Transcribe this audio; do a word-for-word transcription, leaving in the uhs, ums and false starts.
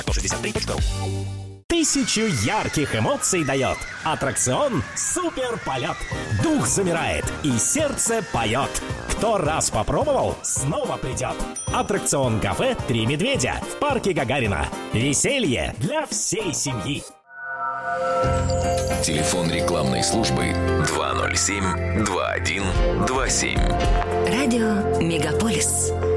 сто шестьдесят три точка ру. Тысячу ярких эмоций дает аттракцион «Супер полет». Дух замирает и сердце поет. Кто раз попробовал, снова придет. Аттракцион «Кафе Три медведя» в парке Гагарина. Веселье для всей семьи. Телефон рекламной службы два ноль семь два один два семь. Радио Мегаполис.